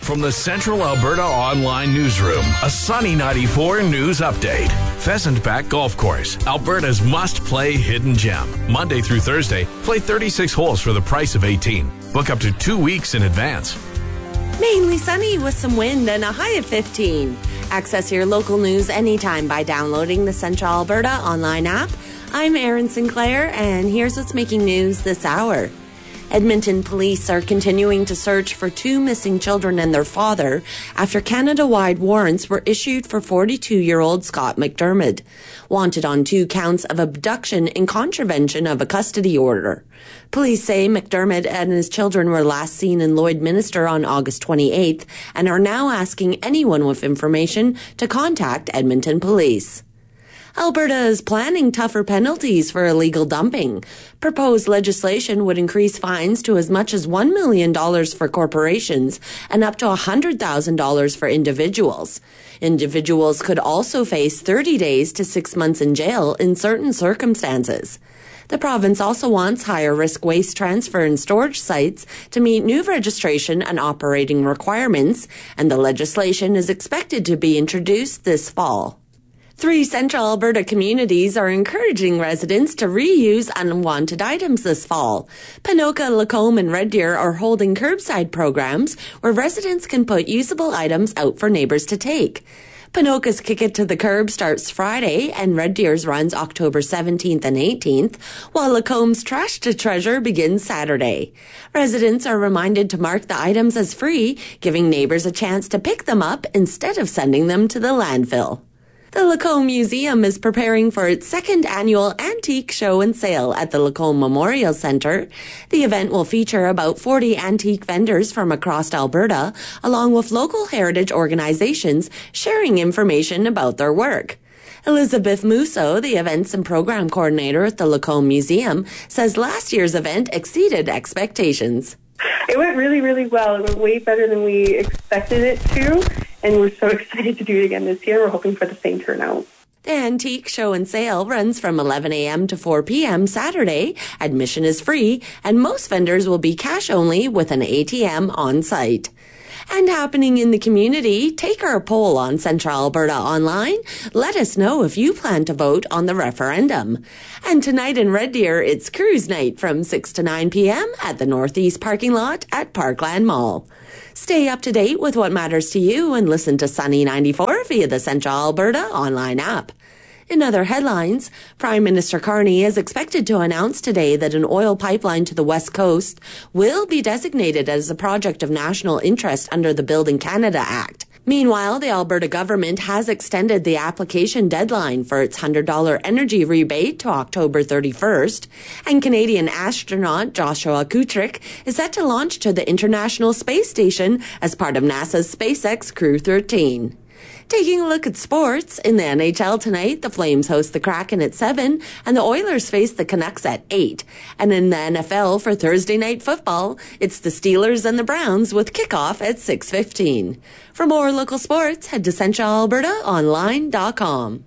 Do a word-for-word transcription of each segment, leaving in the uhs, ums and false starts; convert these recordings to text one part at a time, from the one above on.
From the Central Alberta Online Newsroom, a Sunny ninety-four news update. Pheasant Back Golf Course, Alberta's must-play hidden gem. Monday through Thursday, play thirty-six holes for the price of eighteen. Book up to two weeks in advance. Mainly sunny with some wind and a high of fifteen. Access your local news anytime by downloading the Central Alberta Online app. I'm Erin Sinclair, and here's what's making news this hour. Edmonton police are continuing to search for two missing children and their father after Canada-wide warrants were issued for forty-two-year-old Scott McDermott, wanted on two counts of abduction and contravention of a custody order. Police say McDermott and his children were last seen in Lloydminster on August twenty-eighth and are now asking anyone with information to contact Edmonton Police. Alberta is planning tougher penalties for illegal dumping. Proposed legislation would increase fines to as much as one million dollars for corporations and up to one hundred thousand dollars for individuals. Individuals could also face thirty days to six months in jail in certain circumstances. The province also wants higher-risk waste transfer and storage sites to meet new registration and operating requirements, and the legislation is expected to be introduced this fall. Three Central Alberta communities are encouraging residents to reuse unwanted items this fall. Ponoka, Lacombe, and Red Deer are holding curbside programs where residents can put usable items out for neighbours to take. Ponoka's Kick It to the Curb starts Friday, and Red Deer's runs October seventeenth and eighteenth, while Lacombe's Trash to Treasure begins Saturday. Residents are reminded to mark the items as free, giving neighbours a chance to pick them up instead of sending them to the landfill. The Lacombe Museum is preparing for its second annual Antique Show and Sale at the Lacombe Memorial Centre. The event will feature about forty antique vendors from across Alberta, along with local heritage organizations sharing information about their work. Elizabeth Musso, the events and program coordinator at the Lacombe Museum, says last year's event exceeded expectations. It went really, really well. It went way better than we expected it to, and we're so excited to do it again this year. We're hoping for the same turnout. The Antique Show and Sale runs from eleven a.m. to four p.m. Saturday. Admission is free, and most vendors will be cash only with an A T M on site. And happening in the community, take our poll on Central Alberta Online. Let us know if you plan to vote on the referendum. And tonight in Red Deer, it's cruise night from six to nine p.m. at the Northeast parking lot at Parkland Mall. Stay up to date with what matters to you and listen to Sunny ninety-four via the Central Alberta Online app. In other headlines, Prime Minister Carney is expected to announce today that an oil pipeline to the West Coast will be designated as a project of national interest under the Building Canada Act. Meanwhile, the Alberta government has extended the application deadline for its one hundred dollars energy rebate to October thirty-first, and Canadian astronaut Joshua Kutrick is set to launch to the International Space Station as part of NASA's SpaceX Crew thirteen. Taking a look at sports, in the N H L tonight, the Flames host the Kraken at seven, and the Oilers face the Canucks at eight. And in the N F L for Thursday Night Football, it's the Steelers and the Browns with kickoff at six fifteen. For more local sports, head to central alberta online dot com.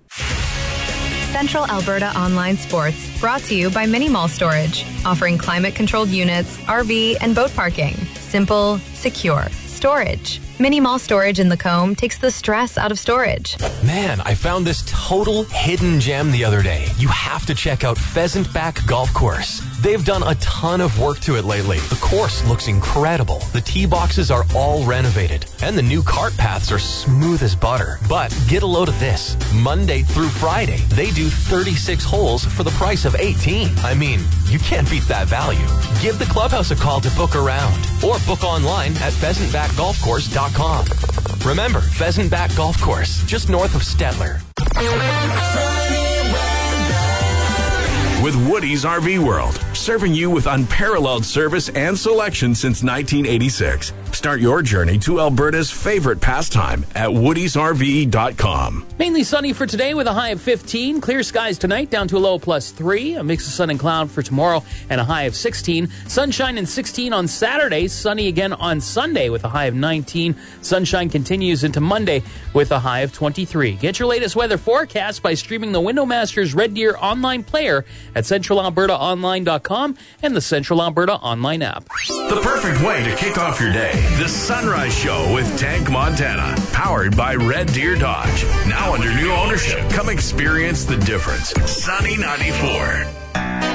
Central Alberta Online Sports, brought to you by Mini Mall Storage, offering climate-controlled units, R V, and boat parking. Simple, secure storage. Mini Mall Storage in Lacombe takes the stress out of storage. Man, I found this total hidden gem the other day. You have to check out Pheasant Back Golf Course. They've done a ton of work to it lately. The course looks incredible. The tee boxes are all renovated, and the new cart paths are smooth as butter. But get a load of this. Monday through Friday, they do thirty-six holes for the price of eighteen. I mean, you can't beat that value. Give the clubhouse a call to book around, or book online at pheasant back golf course dot com. Remember, Pheasant Back Golf Course, just north of Stettler. With Woody's R V World, serving you with unparalleled service and selection since nineteen eighty-six. Start your journey to Alberta's favorite pastime at woodies r v dot com. Mainly sunny for today with a high of fifteen. Clear skies tonight down to a low plus three. A mix of sun and cloud for tomorrow and a high of sixteen. Sunshine and sixteen on Saturday. Sunny again on Sunday with a high of nineteen. Sunshine continues into Monday with a high of twenty-three. Get your latest weather forecast by streaming the Windowmasters Red Deer online player at central alberta online dot com and the Central Alberta Online app. The perfect way to kick off your day. The Sunrise Show with Tank Montana. Powered by Red Deer Dodge. Now under new ownership. Come experience the difference. Sunny ninety-four.